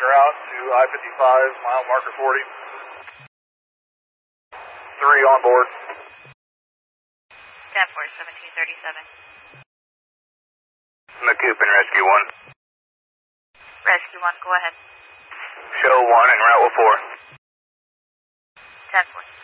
en route to I-55, mile marker 40. 3 on board. 10-4, 1737. McCoupin, Rescue 1. Rescue 1, go ahead. Show 1 en route with 4. 10-4.